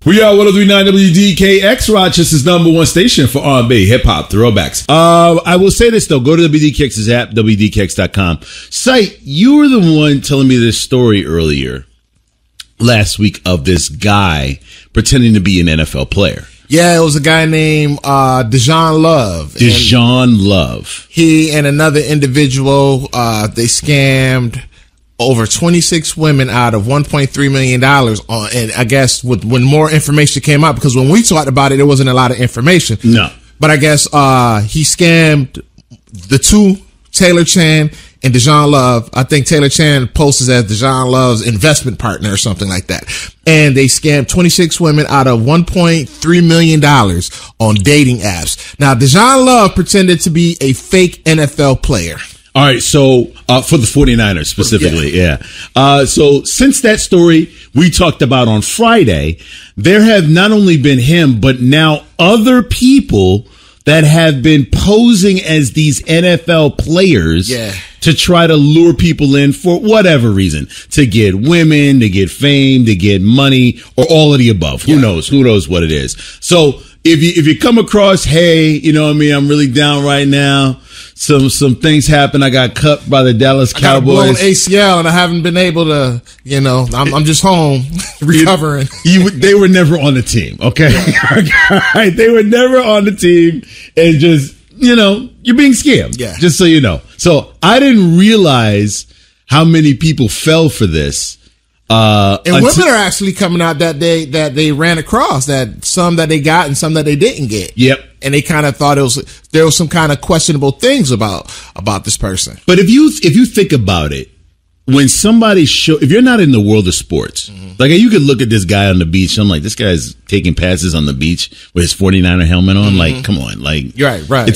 We are 103.9 WDKX, Rochester's #1 station for R&B, hip-hop, throwbacks. I will say this, though. Go to the WDKX's app, WDKX.com. Sight, you were the one telling me this story earlier last week of this guy pretending to be an NFL player. Yeah, it was a guy named Deshaun Love. Deshaun Love. He and another individual, they scammed over 26 women out of $1.3 million on, and I guess when more information came out, because when we talked about it, there wasn't a lot of information. No. But I guess he scammed the two, Taylor Chan and Deshaun Love. I think Taylor Chan posted as Deshaun Love's investment partner or something like that. And they scammed 26 women out of $1.3 million on dating apps. Now, Deshaun Love pretended to be a fake NFL player. All right, so for the 49ers specifically, yeah. So since that story we talked about on Friday, there have not only been him, but now other people that have been posing as these NFL players to try to lure people in for whatever reason, to get women, to get fame, to get money, or all of the above. Who knows? Who knows what it is? So if you come across, hey, you know what I mean, I'm really down right now. Some things happen. I got cut by the Dallas Cowboys. I got a blown ACL and I haven't been able to, I'm just home recovering. They were never on the team, okay? They were never on the team, and just, you're being scammed. Yeah. Just so you know. So I didn't realize how many people fell for this. And women are actually coming out that they ran across, that some that they got and some that they didn't get. Yep. And they kind of thought there was some kind of questionable things about this person. But if you think about it, when somebody if you're not in the world of sports, like you could look at this guy on the beach, I'm like, this guy's taking passes on the beach with his 49er helmet on. Like, come on, like, right.